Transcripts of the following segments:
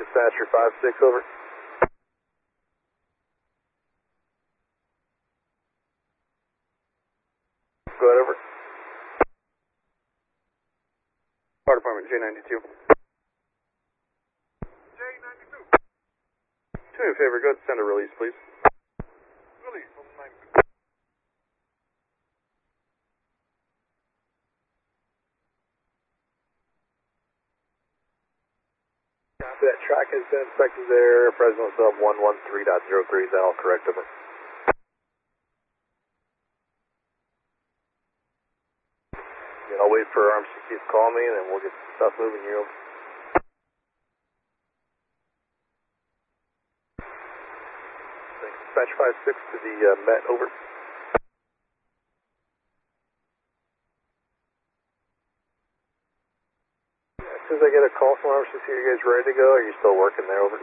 Dispatcher 5-6, over. Go ahead, over. Fire Department, J92. J92. Do me a favor, go ahead and send a release, please. Release from 92. That track has been inspected there. Fresno sub 113.03, is that all correct, over? Yeah, I'll wait for RMCC to call me and then we'll get stuff moving here, over. Dispatch 5-6 to the Met, over. As soon as I get a call from RMCC, are you guys ready to go? Or are you still working there, over?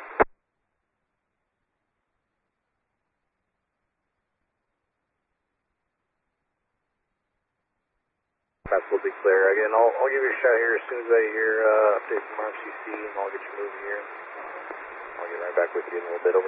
Absolutely clear. Again, I'll give you a shot here as soon as I hear update from RMCC, and I'll get you moving here. I'll get right back with you in a little bit, over.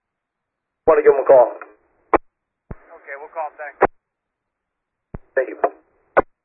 Want to give him a call? Okay, we'll call him. Thanks. Thank you.